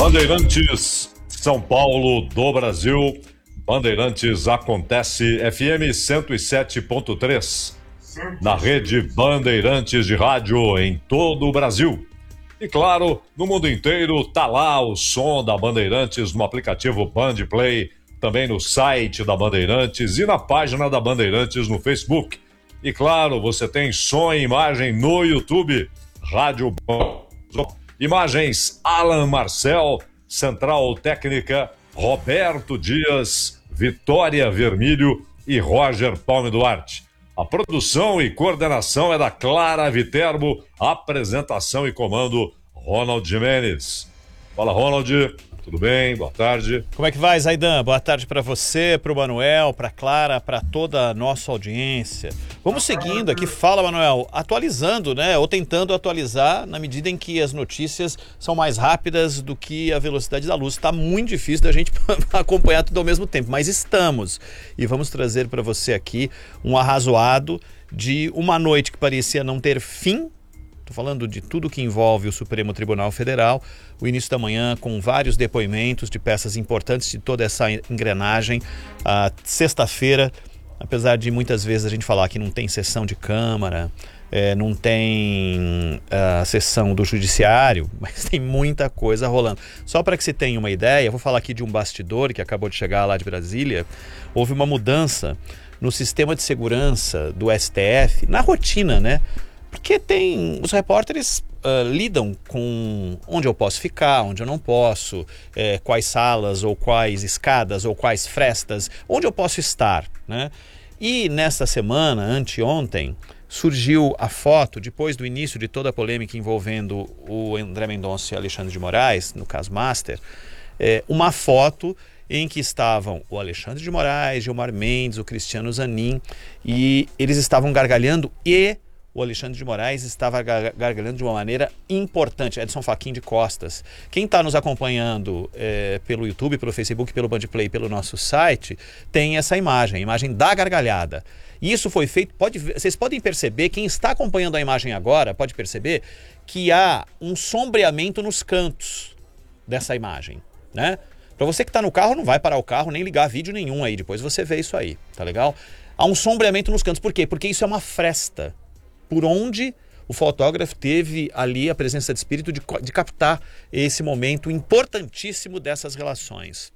Bandeirantes, São Paulo do Brasil. Bandeirantes Acontece FM 107.3. Na rede Bandeirantes de rádio em todo o Brasil. E claro, no mundo inteiro tá lá o som da Bandeirantes no aplicativo Bandplay, também no site da Bandeirantes e na página da Bandeirantes no Facebook. E claro, você tem som e imagem no YouTube, Rádio Imagens Alan Marcel, Central Técnica Roberto Dias, Vitória Vermílio e Roger Palme Duarte. A produção e coordenação é da Clara Viterbo, apresentação e comando Ronald Jimenez. Fala, Ronald, tudo bem? Boa tarde. Como é que vai, Zaidan? Boa tarde para você, para o Manuel, para a Clara, para toda a nossa audiência. Vamos seguindo aqui, fala, Manuel, atualizando, né? Ou tentando atualizar na medida em que as notícias são mais rápidas do que a velocidade da luz. Está muito difícil da gente acompanhar tudo ao mesmo tempo, mas estamos. E vamos trazer para você aqui um arrazoado de uma noite que parecia não ter fim. Estou falando de tudo que envolve o Supremo Tribunal Federal, o início da manhã com vários depoimentos de peças importantes de toda essa engrenagem. A sexta-feira, apesar de muitas vezes a gente falar que não tem sessão de Câmara, não tem sessão do Judiciário, mas tem muita coisa rolando. Só para que se tenha uma ideia, vou falar aqui de um bastidor que acabou de chegar lá de Brasília. Houve uma mudança no sistema de segurança do STF, na rotina, né? Porque os repórteres lidam com onde eu posso ficar, onde eu não posso, quais salas ou quais escadas ou quais frestas, onde eu posso estar, né? E nesta semana, anteontem, surgiu a foto, depois do início de toda a polêmica envolvendo o André Mendonça e Alexandre de Moraes, no caso Master, uma foto em que estavam o Alexandre de Moraes, Gilmar Mendes, o Cristiano Zanin, e eles estavam gargalhando e o Alexandre de Moraes estava gargalhando de uma maneira importante. Edson Fachin de costas. Quem está nos acompanhando pelo YouTube, pelo Facebook, pelo Bandplay, pelo nosso site, tem essa imagem, a imagem da gargalhada. E isso foi feito, vocês podem perceber, quem está acompanhando a imagem agora, pode perceber que há um sombreamento nos cantos dessa imagem, né? Para você que está no carro, não vai parar o carro, nem ligar vídeo nenhum aí, depois você vê isso aí, tá legal? Há um sombreamento nos cantos, por quê? Porque isso é uma fresta por onde o fotógrafo teve ali a presença de espírito de captar esse momento importantíssimo dessas relações.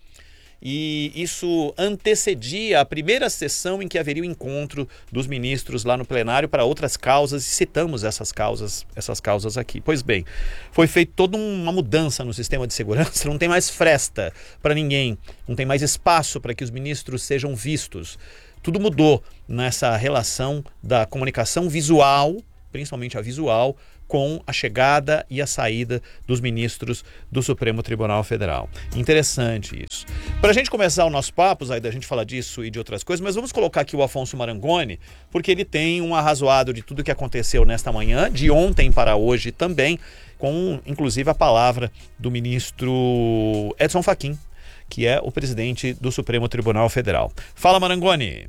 E isso antecedia a primeira sessão em que haveria o encontro dos ministros lá no plenário para outras causas, e citamos essas causas aqui. Pois bem, foi feita toda uma mudança no sistema de segurança, não tem mais fresta para ninguém, não tem mais espaço para que os ministros sejam vistos. Tudo mudou nessa relação da comunicação visual, principalmente a visual, com a chegada e a saída dos ministros do Supremo Tribunal Federal. Interessante isso. Para a gente começar o nosso papo, aí da gente falar disso e de outras coisas, mas vamos colocar aqui o Afonso Marangoni, porque ele tem um arrazoado de tudo que aconteceu nesta manhã, de ontem para hoje também, com inclusive a palavra do ministro Edson Fachin, que é o presidente do Supremo Tribunal Federal. Fala, Marangoni.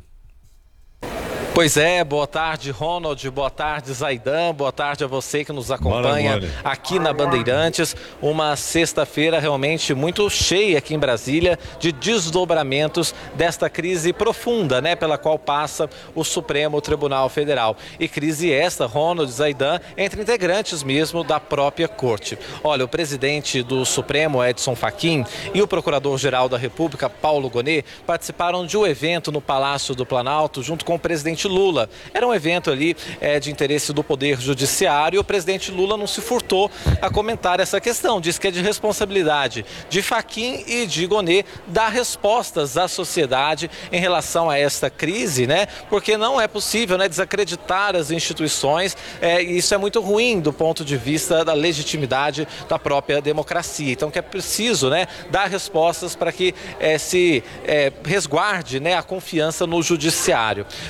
Pois é, boa tarde, Ronald, boa tarde, Zaidan, boa tarde a você que nos acompanha aqui na Bandeirantes. Uma sexta-feira realmente muito cheia aqui em Brasília de desdobramentos desta crise profunda, né, pela qual passa o Supremo Tribunal Federal. E crise esta, Ronald, Zaidan, entre integrantes mesmo da própria Corte. Olha, o presidente do Supremo, Edson Fachin, e o Procurador-Geral da República, Paulo Gonet, participaram de um evento no Palácio do Planalto junto com o presidente Lula. Era um evento ali de interesse do Poder Judiciário, e o presidente Lula não se furtou a comentar essa questão. Diz que é de responsabilidade de Fachin e de Gonet dar respostas à sociedade em relação a esta crise, né? Porque não é possível, né, desacreditar as instituições, e isso é muito ruim do ponto de vista da legitimidade da própria democracia. Então que é preciso, né, dar respostas para que se resguarde, né, a confiança no judiciário. O Edson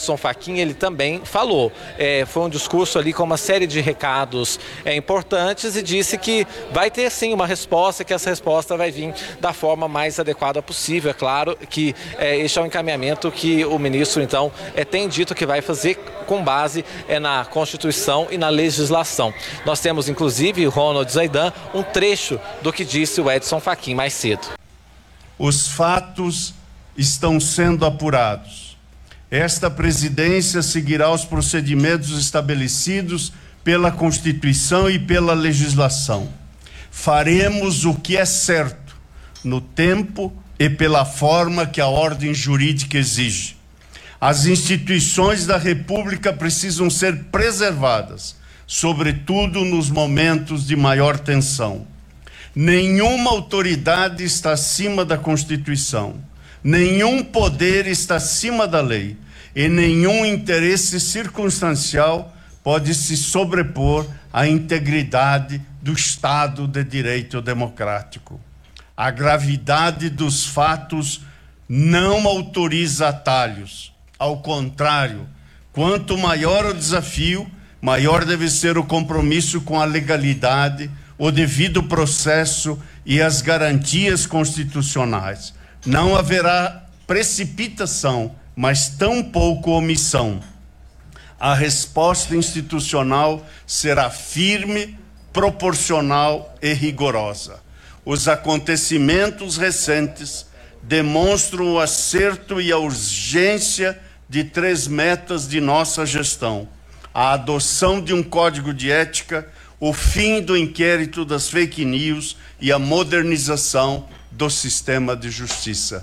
Edson Fachin, ele também falou. Foi um discurso ali com uma série de recados importantes e disse que vai ter sim uma resposta, que essa resposta vai vir da forma mais adequada possível. É claro que este é o encaminhamento que o ministro, então, tem dito que vai fazer com base na Constituição e na legislação. Nós temos, inclusive, Ronald Zaidan, um trecho do que disse o Edson Fachin mais cedo. Os fatos estão sendo apurados. Esta presidência seguirá os procedimentos estabelecidos pela Constituição e pela legislação. Faremos o que é certo, no tempo e pela forma que a ordem jurídica exige. As instituições da República precisam ser preservadas, sobretudo nos momentos de maior tensão. Nenhuma autoridade está acima da Constituição, nenhum poder está acima da lei e nenhum interesse circunstancial pode se sobrepor à integridade do Estado de Direito democrático. A gravidade dos fatos não autoriza atalhos. Ao contrário, quanto maior o desafio, maior deve ser o compromisso com a legalidade, o devido processo e as garantias constitucionais. Não haverá precipitação, mas tampouco omissão. A resposta institucional será firme, proporcional e rigorosa. Os acontecimentos recentes demonstram o acerto e a urgência de 3 metas de nossa gestão: a adoção de um código de ética, o fim do inquérito das fake news e a modernização do sistema de justiça.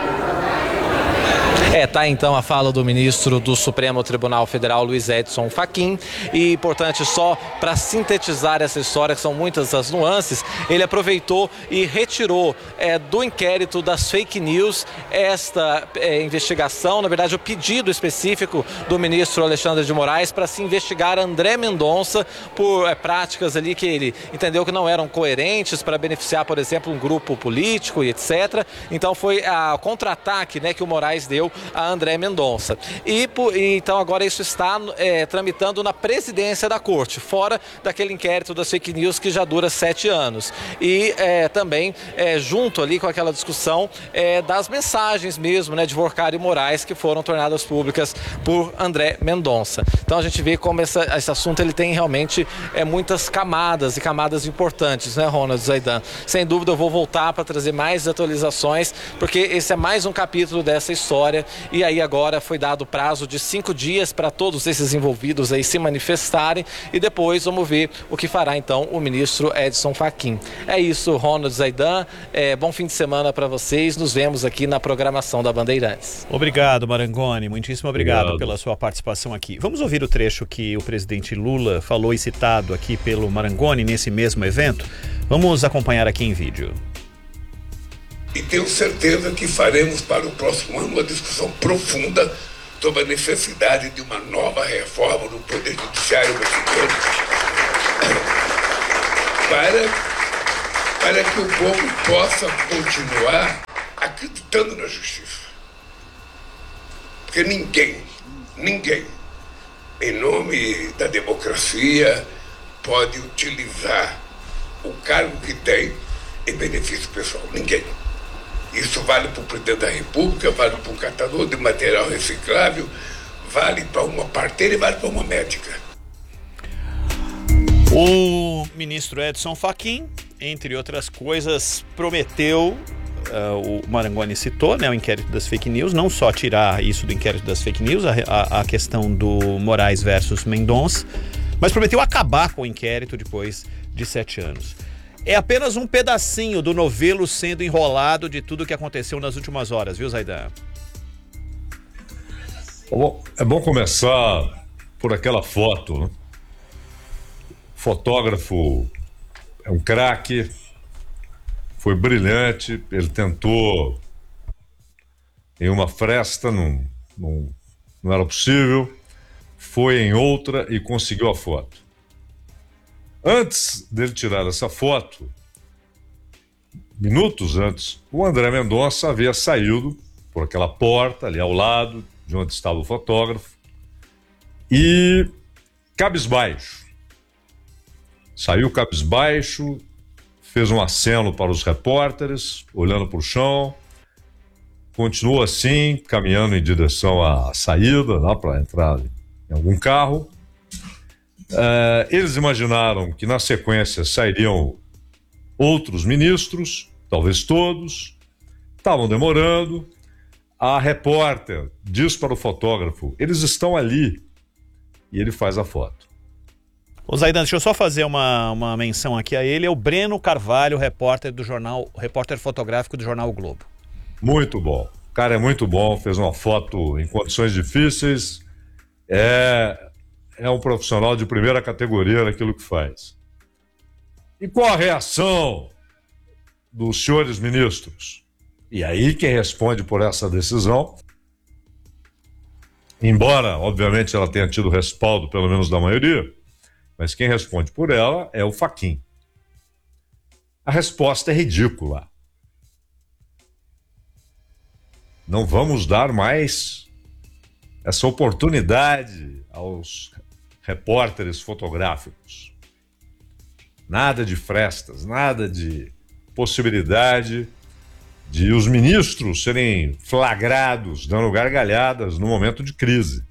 Tá então a fala do ministro do Supremo Tribunal Federal, Luiz Edson Fachin, e importante só para sintetizar essa história, que são muitas as nuances, ele aproveitou e retirou do inquérito das fake news esta investigação, na verdade o pedido específico do ministro Alexandre de Moraes para se investigar André Mendonça por práticas ali que ele entendeu que não eram coerentes para beneficiar, por exemplo, um grupo político e etc. Então foi a contra-ataque, né, que o Moraes deu a André Mendonça. Então agora isso está tramitando na presidência da corte, fora daquele inquérito das fake news que já dura 7 anos. E também junto ali com aquela discussão das mensagens mesmo, né, de Vorcari e Moraes, que foram tornadas públicas por André Mendonça. Então a gente vê como esse assunto ele tem realmente muitas camadas e camadas importantes, né, Ronald Zaidan? Sem dúvida eu vou voltar para trazer mais atualizações, porque esse é mais um capítulo dessa história. E aí agora foi dado prazo de 5 dias para todos esses envolvidos aí se manifestarem e depois vamos ver o que fará então o ministro Edson Fachin. É isso, Ronald Zaidan, bom fim de semana para vocês, nos vemos aqui na programação da Bandeirantes. Obrigado, Marangoni, muitíssimo obrigado pela sua participação aqui. Vamos ouvir o trecho que o presidente Lula falou e citado aqui pelo Marangoni nesse mesmo evento? Vamos acompanhar aqui em vídeo. E tenho certeza que faremos para o próximo ano uma discussão profunda sobre a necessidade de uma nova reforma no Poder Judiciário brasileiro para que o povo possa continuar acreditando na justiça. Porque ninguém, em nome da democracia, pode utilizar o cargo que tem em benefício pessoal. Ninguém. Isso vale para o presidente da República, vale para um catador de material reciclável, vale para uma parteira e vale para uma médica. O ministro Edson Fachin, entre outras coisas, prometeu, o Marangoni citou, né, o inquérito das fake news, não só tirar isso do inquérito das fake news, a questão do Moraes versus Mendonça, mas prometeu acabar com o inquérito depois de 7 anos. É apenas um pedacinho do novelo sendo enrolado de tudo que aconteceu nas últimas horas, viu, Zaidan? É bom começar por aquela foto, né? O fotógrafo é um craque, foi brilhante, ele tentou em uma fresta, não era possível, foi em outra e conseguiu a foto. Antes dele tirar essa foto, minutos antes, o André Mendonça havia saído por aquela porta ali ao lado, de onde estava o fotógrafo, e cabisbaixo. Saiu cabisbaixo, fez um aceno para os repórteres, olhando para o chão, continuou assim, caminhando em direção à saída, lá para entrar em algum carro. Eles imaginaram que na sequência sairiam outros ministros, talvez todos, estavam demorando. A repórter diz para o fotógrafo: eles estão ali, e ele faz a foto. Ô Zaidan, deixa eu só fazer uma menção aqui a ele, é o Breno Carvalho, repórter fotográfico do jornal o Globo. Muito bom, o cara é muito bom, fez uma foto em condições difíceis, é um profissional de primeira categoria naquilo que faz. E qual a reação dos senhores ministros? E aí quem responde por essa decisão, embora obviamente ela tenha tido respaldo pelo menos da maioria, mas quem responde por ela é o Fachin. A resposta é ridícula. Não vamos dar mais essa oportunidade aos repórteres fotográficos. Nada de frestas, nada de possibilidade de os ministros serem flagrados dando gargalhadas no momento de crise.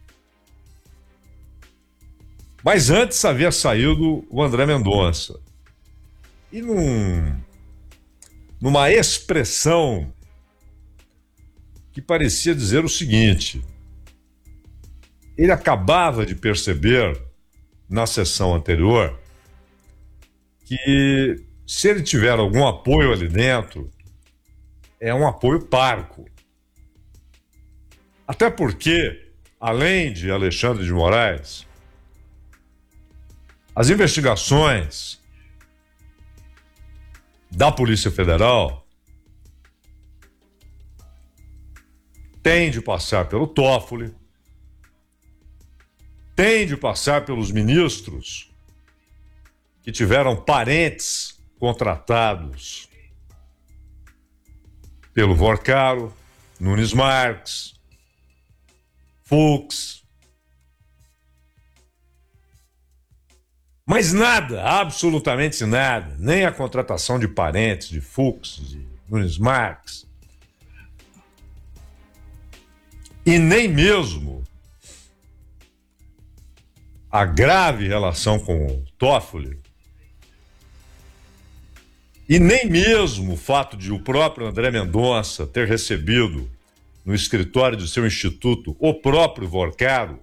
Mas antes havia saído o André Mendonça. E numa expressão que parecia dizer o seguinte: ele acabava de perceber na sessão anterior que se ele tiver algum apoio ali dentro, é um apoio parco. Até porque, além de Alexandre de Moraes, as investigações da Polícia Federal têm de passar pelo Toffoli, têm de passar pelos ministros que tiveram parentes contratados pelo Vorcaro, Nunes Marques, Fux. Mas nada, absolutamente nada, nem a contratação de parentes de Fux, de Nunes Marques, e nem mesmo a grave relação com o Toffoli, e nem mesmo o fato de o próprio André Mendonça ter recebido no escritório de seu instituto o próprio Vorcaro,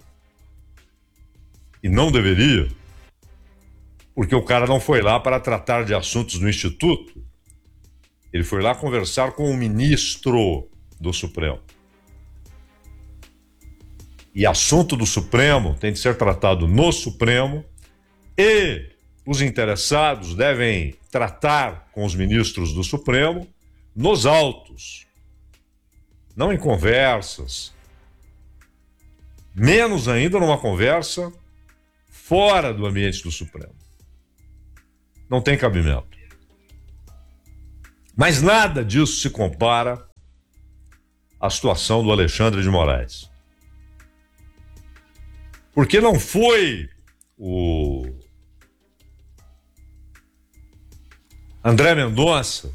e não deveria, porque o cara não foi lá para tratar de assuntos no instituto, ele foi lá conversar com o ministro do Supremo. E assunto do Supremo tem de ser tratado no Supremo, e os interessados devem tratar com os ministros do Supremo nos autos, não em conversas, menos ainda numa conversa fora do ambiente do Supremo. Não tem cabimento. Mas nada disso se compara à situação do Alexandre de Moraes. Porque não foi o André Mendonça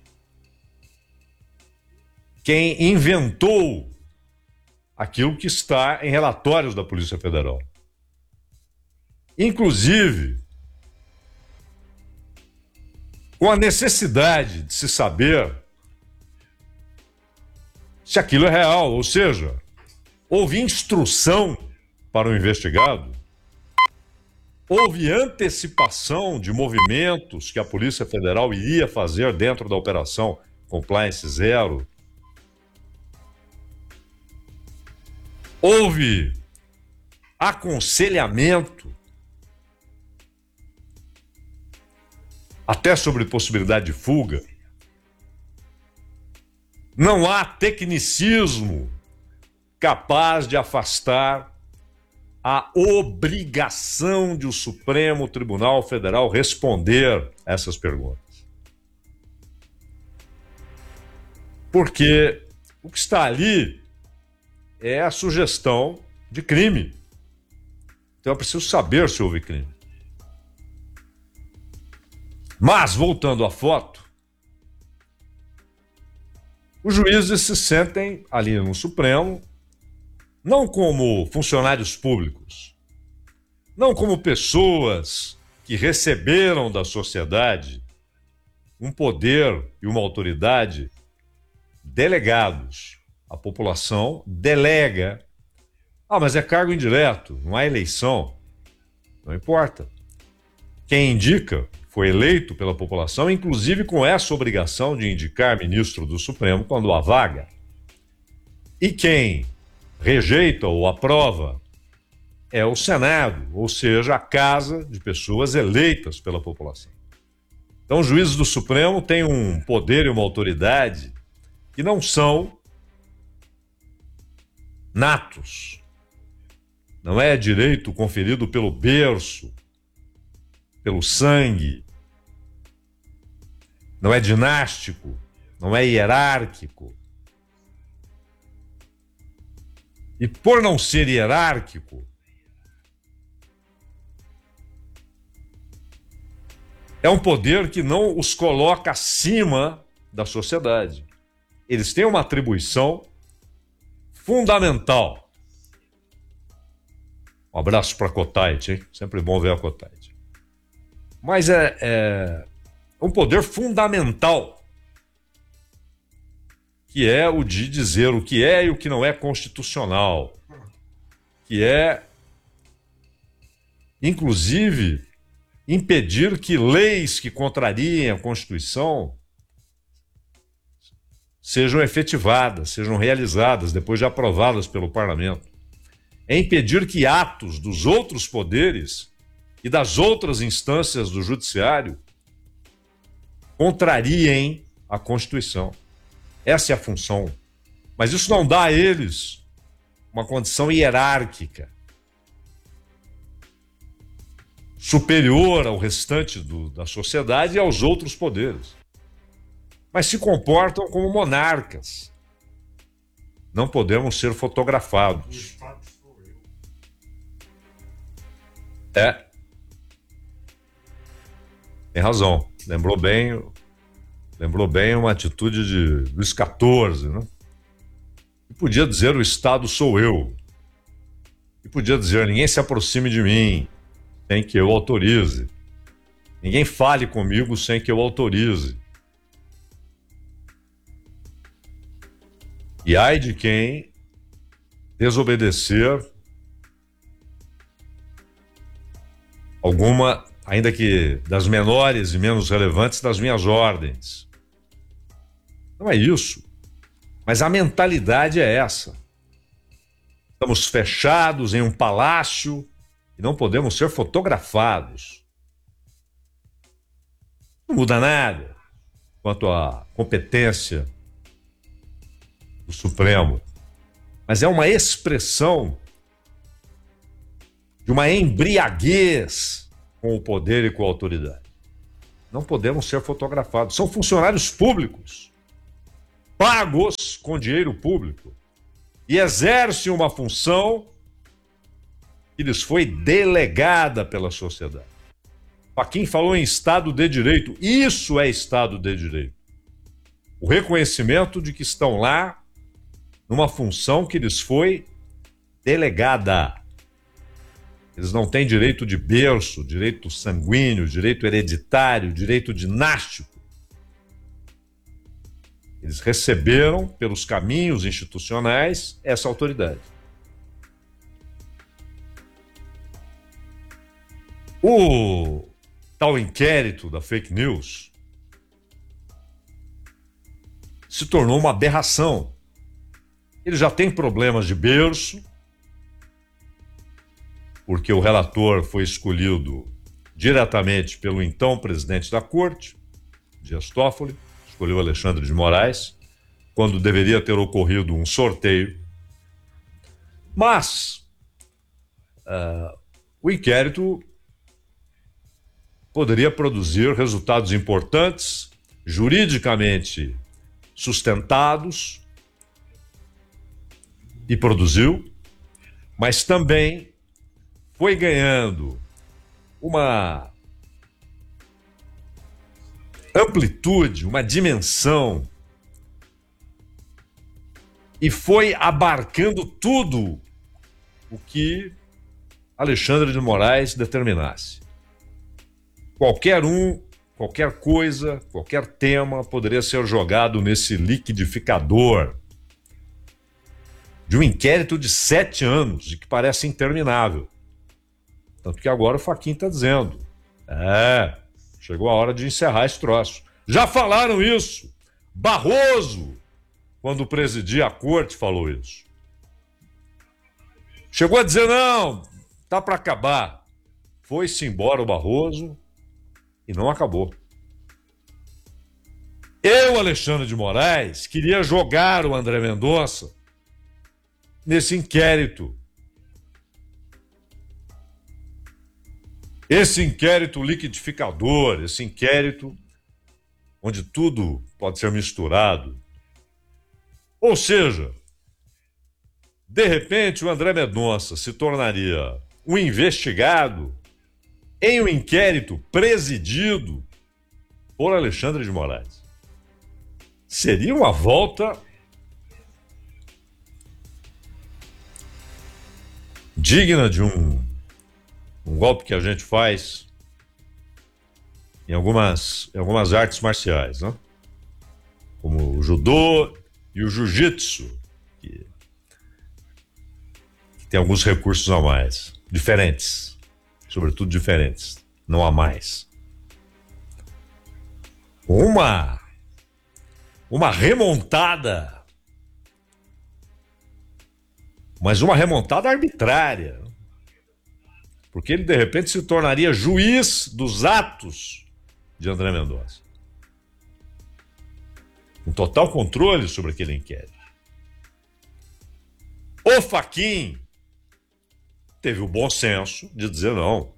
quem inventou aquilo que está em relatórios da Polícia Federal. Inclusive, com a necessidade de se saber se aquilo é real, ou seja, houve instrução para o investigado, houve antecipação de movimentos que a Polícia Federal iria fazer dentro da Operação Compliance Zero, houve aconselhamento até sobre possibilidade de fuga. Não há tecnicismo capaz de afastar a obrigação de o Supremo Tribunal Federal responder essas perguntas. Porque o que está ali é a sugestão de crime. Então é preciso saber se houve crime. Mas, voltando à foto, os juízes se sentem ali no Supremo, não como funcionários públicos, não como pessoas que receberam da sociedade um poder e uma autoridade delegados. A população delega. Mas é cargo indireto, não há eleição. Não importa. Quem indica foi eleito pela população, inclusive com essa obrigação de indicar ministro do Supremo quando há vaga. E quem rejeita ou aprova é o Senado, ou seja, a casa de pessoas eleitas pela população. Então, os juízes do Supremo têm um poder e uma autoridade que não são natos. Não é direito conferido pelo berço, pelo sangue. Não é dinástico, não é hierárquico. E por não ser hierárquico, é um poder que não os coloca acima da sociedade. Eles têm uma atribuição fundamental. Um abraço para a Cotaite, hein? Sempre bom ver a Cotaite. Mas é um poder fundamental, que é o de dizer o que é e o que não é constitucional, que é, inclusive, impedir que leis que contrariem a Constituição sejam efetivadas, sejam realizadas depois de aprovadas pelo Parlamento. É impedir que atos dos outros poderes e das outras instâncias do Judiciário contrariem a Constituição. Essa é a função. Mas isso não dá a eles uma condição hierárquica superior ao restante da sociedade e aos outros poderes. Mas se comportam como monarcas. Não podemos ser fotografados. Tem razão. Lembrou bem uma atitude de Luís XIV, né? E podia dizer: o Estado sou eu. E podia dizer: ninguém se aproxime de mim sem que eu autorize. Ninguém fale comigo sem que eu autorize. E ai de quem desobedecer alguma, ainda que das menores e menos relevantes, das minhas ordens. Não é isso. Mas a mentalidade é essa. Estamos fechados em um palácio e não podemos ser fotografados. Não muda nada quanto à competência do Supremo. Mas é uma expressão de uma embriaguez com o poder e com a autoridade. Não podemos ser fotografados. São funcionários públicos, pagos com dinheiro público, e exercem uma função que lhes foi delegada pela sociedade. Faquim falou em Estado de Direito. Isso é Estado de Direito. O reconhecimento de que estão lá numa função que lhes foi delegada. Eles não têm direito de berço, direito sanguíneo, direito hereditário, direito dinástico. Eles receberam, pelos caminhos institucionais, essa autoridade. O tal inquérito da fake news se tornou uma aberração. Ele já tem problemas de berço, porque o relator foi escolhido diretamente pelo então presidente da Corte, Dias Toffoli, escolheu Alexandre de Moraes, quando deveria ter ocorrido um sorteio. Mas o inquérito poderia produzir resultados importantes, juridicamente sustentados, e produziu, mas também foi ganhando uma amplitude, uma dimensão, e foi abarcando tudo o que Alexandre de Moraes determinasse. Qualquer coisa, qualquer tema poderia ser jogado nesse liquidificador de um inquérito de 7 anos e que parece interminável. Tanto que agora o Fachin está dizendo, chegou a hora de encerrar esse troço. Já falaram isso. Barroso, quando presidia a corte, falou isso. Chegou a dizer, não, tá para acabar. Foi-se embora o Barroso e não acabou. Eu, Alexandre de Moraes, queria jogar o André Mendonça nesse inquérito. Esse inquérito liquidificador, esse inquérito onde tudo pode ser misturado. Ou seja, de repente o André Mendonça se tornaria um investigado em um inquérito presidido por Alexandre de Moraes. Seria uma volta digna de um golpe que a gente faz em algumas artes marciais, né? Como o judô e o jiu-jitsu, que tem alguns recursos a mais, diferentes, sobretudo diferentes, não há mais. Uma remontada, mas uma remontada arbitrária, porque ele de repente se tornaria juiz dos atos de André Mendonça, com total controle sobre aquele inquérito. O Fachin teve o bom senso de dizer não,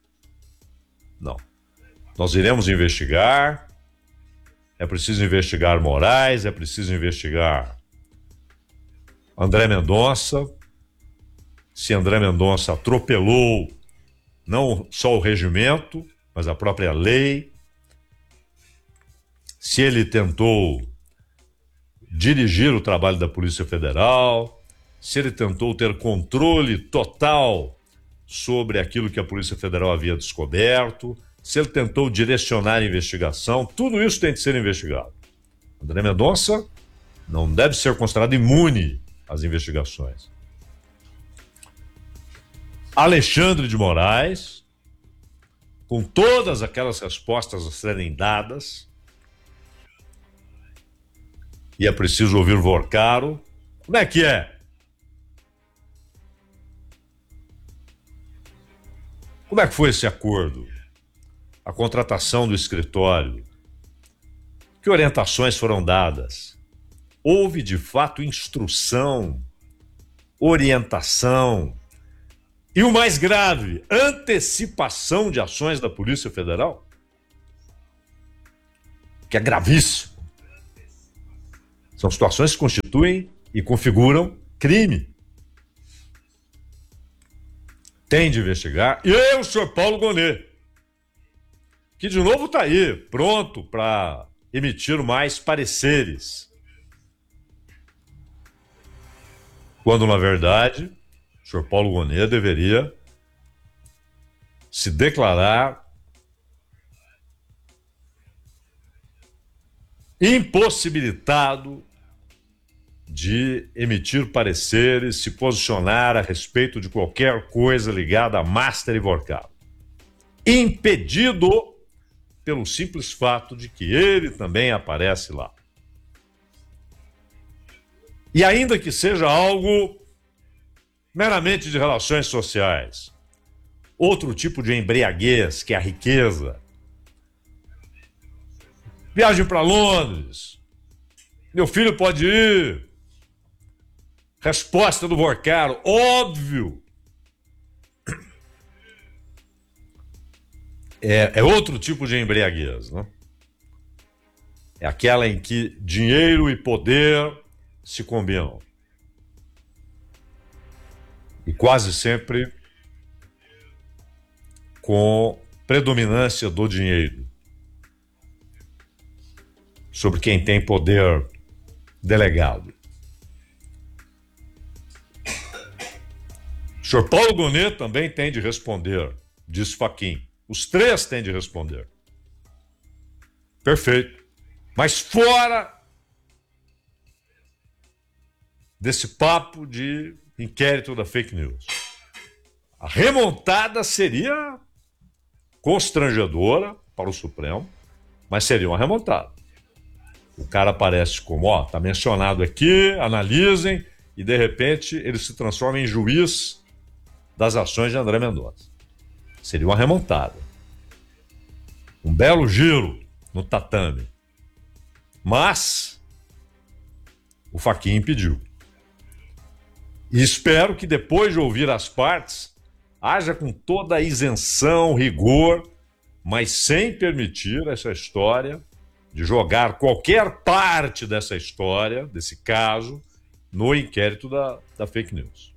nós iremos investigar, é preciso investigar Moraes, é preciso investigar André Mendonça, se André Mendonça atropelou não só o regimento, mas a própria lei, se ele tentou dirigir o trabalho da Polícia Federal, se ele tentou ter controle total sobre aquilo que a Polícia Federal havia descoberto, se ele tentou direcionar a investigação, tudo isso tem de ser investigado. André Mendonça não deve ser considerado imune às investigações. Alexandre de Moraes, com todas aquelas respostas a serem dadas, e é preciso ouvir Vorcaro. Como é que é? Como é que foi esse acordo? A contratação do escritório? Que orientações foram dadas? Houve, de fato, instrução, orientação e, o mais grave, antecipação de ações da Polícia Federal? Que é gravíssimo. São situações que constituem e configuram crime. Tem de investigar. E eu, o senhor Paulo Gonet, que de novo está aí, pronto para emitir mais pareceres. Quando, na verdade, o senhor Paulo Gonet deveria se declarar impossibilitado de emitir pareceres, se posicionar a respeito de qualquer coisa ligada a Master e Vorcaro. Impedido pelo simples fato de que ele também aparece lá. E ainda que seja algo meramente de relações sociais, outro tipo de embriaguez, que é a riqueza. Viagem para Londres, meu filho pode ir. Resposta do Vorcaro, óbvio. É outro tipo de embriaguez, né? É aquela em que dinheiro e poder se combinam. E quase sempre com predominância do dinheiro sobre quem tem poder delegado. O senhor Paulo Gonet também tem de responder, diz Fachin. Os três têm de responder. Perfeito. Mas fora desse papo de inquérito da fake news. A remontada seria constrangedora para o Supremo, mas seria uma remontada. O cara aparece como, tá mencionado aqui, analisem, e de repente ele se transforma em juiz das ações de André Mendonça. Seria uma remontada. Um belo giro no tatame. Mas o Fachin impediu. E espero que depois de ouvir as partes, haja com toda a isenção, rigor, mas sem permitir essa história de jogar qualquer parte dessa história, desse caso, no inquérito da fake news.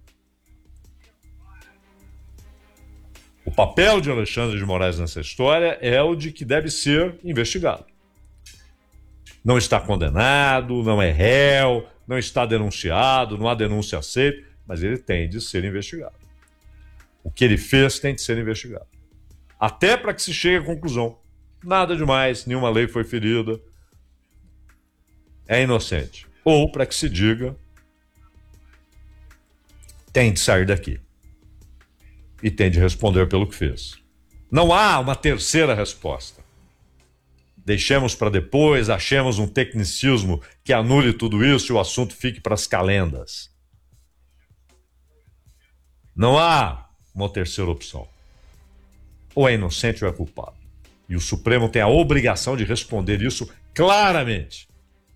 O papel de Alexandre de Moraes nessa história é o de que deve ser investigado. Não está condenado, não é réu, não está denunciado, não há denúncia aceita, mas ele tem de ser investigado. O que ele fez tem de ser investigado. Até para que se chegue à conclusão. Nada demais, nenhuma lei foi ferida, é inocente. Ou para que se diga, tem de sair daqui. E tem de responder pelo que fez. Não há uma terceira resposta. Deixemos para depois, achemos um tecnicismo que anule tudo isso e o assunto fique para as calendas. Não há uma terceira opção. Ou é inocente ou é culpado. E o Supremo tem a obrigação de responder isso claramente.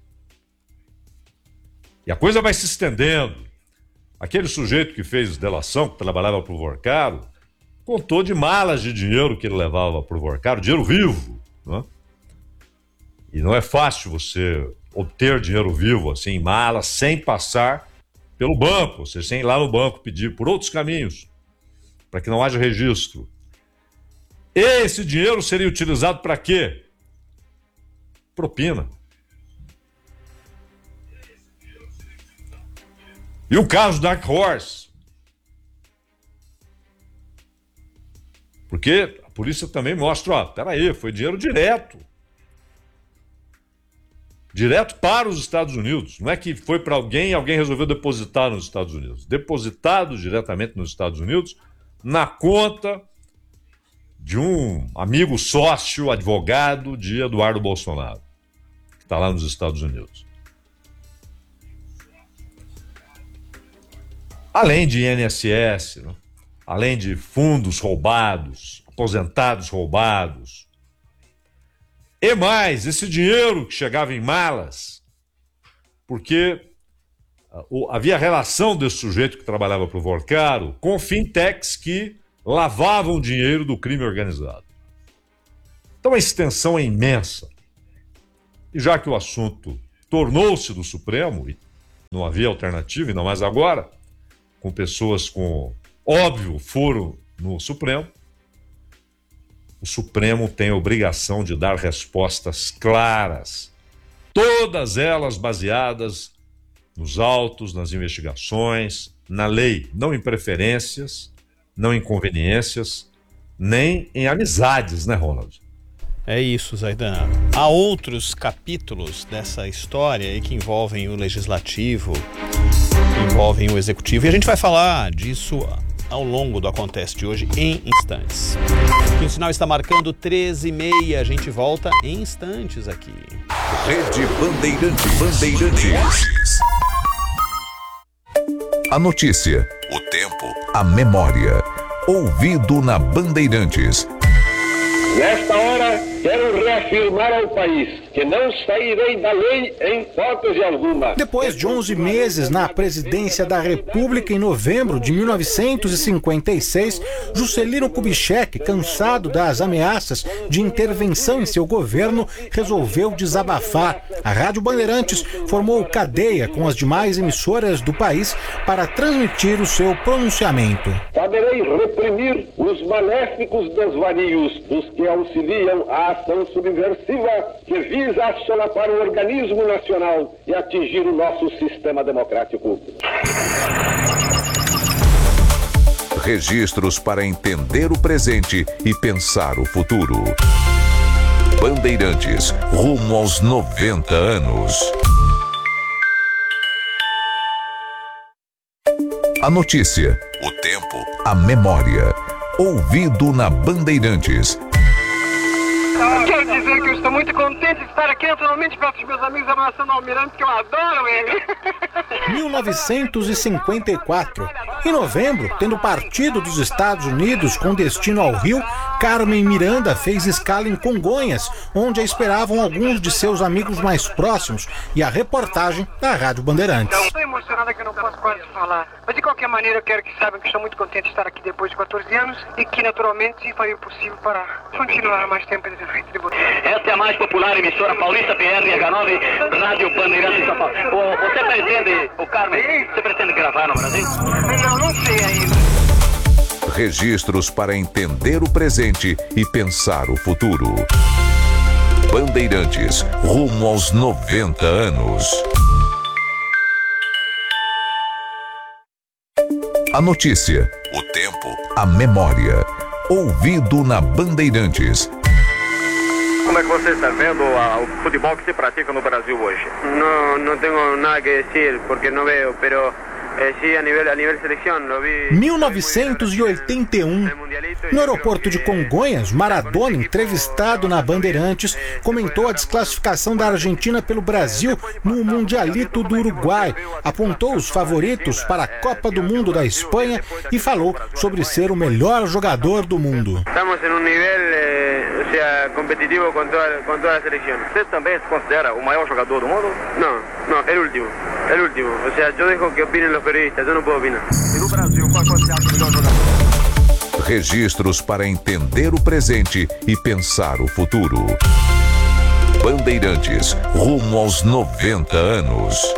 E a coisa vai se estendendo. Aquele sujeito que fez delação, que trabalhava para o Vorcaro, contou de malas de dinheiro que ele levava para o Vorcaro, dinheiro vivo. Não é? E não é fácil você obter dinheiro vivo, assim, em malas, sem passar pelo banco, você sem ir lá no banco pedir por outros caminhos, para que não haja registro. Esse dinheiro seria utilizado para quê? Propina. E o caso Dark Horse? Porque a polícia também mostra, peraí, foi dinheiro direto. Direto para os Estados Unidos. Não é que foi para alguém e alguém resolveu depositar nos Estados Unidos. Depositado diretamente nos Estados Unidos, na conta de um amigo sócio, advogado de Eduardo Bolsonaro, que está lá nos Estados Unidos. Além de INSS, né? Além de fundos roubados, aposentados roubados. E mais, esse dinheiro que chegava em malas, porque havia relação desse sujeito que trabalhava para o Vorcaro com fintechs que lavavam dinheiro do crime organizado. Então a extensão é imensa. E já que o assunto tornou-se do Supremo, e não havia alternativa, ainda mais agora, com pessoas com óbvio foro no Supremo, o Supremo tem a obrigação de dar respostas claras, todas elas baseadas nos autos, nas investigações, na lei, não em preferências, não em conveniências, nem em amizades, né, Ronald? É isso, Zaidan. Há outros capítulos dessa história aí que envolvem o legislativo, que envolvem o executivo, e a gente vai falar disso ao longo do Acontece de hoje em instantes. O sinal está marcando 13h30, a gente volta em instantes aqui. Rede Bandeirantes. A notícia, o tempo, a memória. Ouvido na Bandeirantes. Nesta hora, quero reafirmar ao país que não sairei da lei em hipótese alguma. Depois de 11 meses na presidência da República, em novembro de 1956, Juscelino Kubitschek, cansado das ameaças de intervenção em seu governo, resolveu desabafar. A Rádio Bandeirantes formou cadeia com as demais emissoras do país para transmitir o seu pronunciamento. Saberei reprimir os maléficos desvarios dos que auxiliam a ação subversiva que visa assolapar o organismo nacional e atingir o nosso sistema democrático. Registros para entender o presente e pensar o futuro. Bandeirantes, rumo aos 90 anos. A notícia, o tempo, a memória. Ouvido na Bandeirantes. Quero dizer que eu estou muito contente de estar aqui naturalmente perto dos meus amigos abraçando o Almirante, que eu adoro ele. 1954. Em novembro, tendo partido dos Estados Unidos com destino ao Rio, Carmen Miranda fez escala em Congonhas, onde a esperavam alguns de seus amigos mais próximos, e a reportagem da Rádio Bandeirantes. Estou emocionada que eu não posso quase falar. Mas de qualquer maneira eu quero que saibam que estou muito contente de estar aqui depois de 14 anos e que naturalmente farei o possível para continuar mais tempo de frente de vocês. Esta é a mais popular emissora paulista PRH9, Rádio Bandeirantes de São Paulo. Você pretende, o Carmen, você pretende gravar no Brasil? Não sei ainda. Registros para entender o presente e pensar o futuro. Bandeirantes, rumo aos 90 anos. A notícia, o tempo, a memória. Ouvido na Bandeirantes. Como é que você está vendo o futebol que se pratica no Brasil hoje? Não tenho nada que dizer, porque não vejo, pero sí, a nível seleção, lo vi. 1981. No aeroporto de Congonhas, Maradona, entrevistado na Bandeirantes, comentou a desclassificação da Argentina pelo Brasil no Mundialito do Uruguai, apontou os favoritos para a Copa do Mundo da Espanha e falou sobre ser o melhor jogador do mundo. Estamos em nível competitivo com toda a seleção. Você também se considera o maior jogador do mundo? Não, é o último. Ou seja, eu deixo que opinem os periodistas, eu não posso opinar. E no Brasil, qual você acha o melhor jogador? Registros para entender o presente e pensar o futuro. Bandeirantes, rumo aos 90 anos.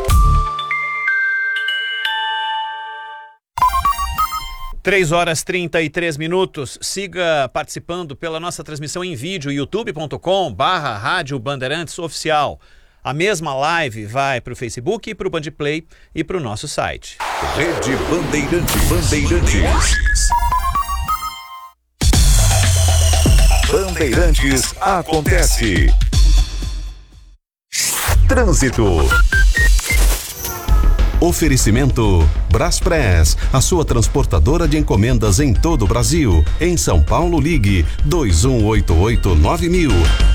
3h33. Siga participando pela nossa transmissão em vídeo, youtube.com/Rádio Bandeirantes Oficial. A mesma live vai para o Facebook, para o Bandplay e para o nosso site. Rede Bandeirantes. Bandeirantes acontece. Trânsito. Oferecimento Braspress, a sua transportadora de encomendas em todo o Brasil. Em São Paulo, ligue 2188-9000.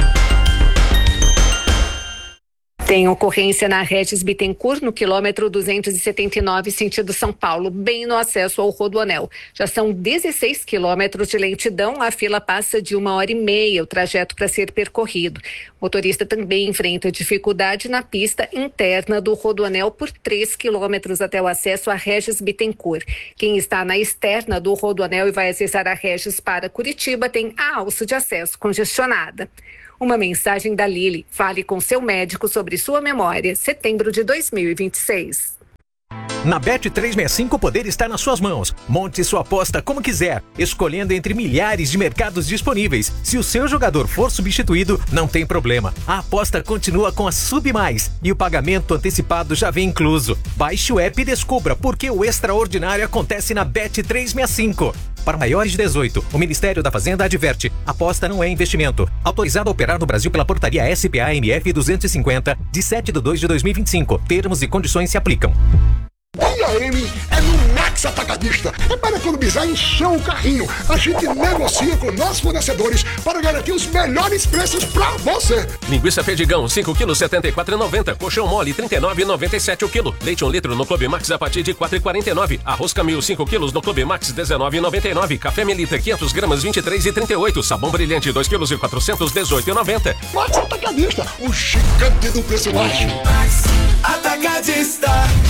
Tem ocorrência na Regis Bittencourt, no quilômetro 279, sentido São Paulo, bem no acesso ao Rodoanel. Já são 16 quilômetros de lentidão, a fila passa de 1h30 o trajeto para ser percorrido. O motorista também enfrenta dificuldade na pista interna do Rodoanel por 3 quilômetros até o acesso à Regis Bittencourt. Quem está na externa do Rodoanel e vai acessar a Regis para Curitiba tem a alça de acesso congestionada. Uma mensagem da Lili. Fale com seu médico sobre sua memória. Setembro de 2026. Na Bet365 o poder está nas suas mãos. Monte sua aposta como quiser, escolhendo entre milhares de mercados disponíveis. Se o seu jogador for substituído, não tem problema. A aposta continua com a Sub Mais e o pagamento antecipado já vem incluso. Baixe o app e descubra por que o extraordinário acontece na Bet365. Para maiores de 18, o Ministério da Fazenda adverte: aposta não é investimento. Autorizado a operar no Brasil pela portaria SPA-MF 250, de 7/2/2025. Termos e condições se aplicam. IAM é no Max Atacadista. É para economizar e encher o carrinho. A gente negocia com nossos fornecedores para garantir os melhores preços para você. Linguiça Perdigão, 5 kg, R$ 74,90. Colchão mole, R$ 39,97 o quilo. Leite 1 litro no Clube Max a partir de R$ 4,49. Arroz Camil, 5 kg no Clube Max, R$ 19,99. Café Melita, 500 gramas, R$ 23,38. Sabão Brilhante, 2 kg e 400, R$ 18,90. Max Atacadista, o gigante do preço baixo. Max Atacadista.